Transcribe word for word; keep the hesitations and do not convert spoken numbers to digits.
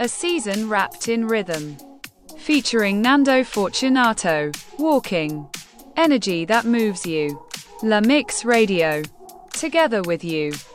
A season wrapped in rhythm. Featuring Nando Fortunato. Walking. Energy that moves you. La Mix Radio. Together with you.